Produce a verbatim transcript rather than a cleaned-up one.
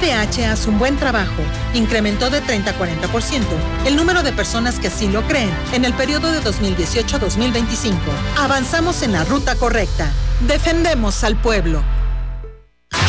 D H hace un buen trabajo. Incrementó de treinta a cuarenta por ciento el número de personas que así lo creen en el periodo de dos mil dieciocho a dos mil veinticinco. Avanzamos en la ruta correcta. Defendemos al pueblo.